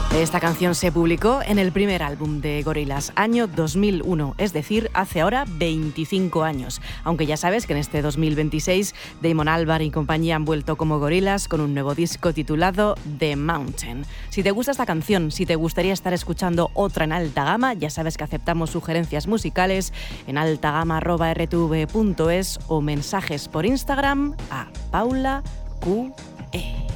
Esta canción se publicó en el primer álbum de Gorillaz, año 2001, es decir, hace ahora 25 años. Aunque ya sabes que en este 2026 Damon Albarn y compañía han vuelto como Gorillaz con un nuevo disco titulado The Mountain. Si te gusta esta canción, si te gustaría estar escuchando otra en alta gama, ya sabes que aceptamos sugerencias musicales en altagama@rtv.es o mensajes por Instagram a Paula QE.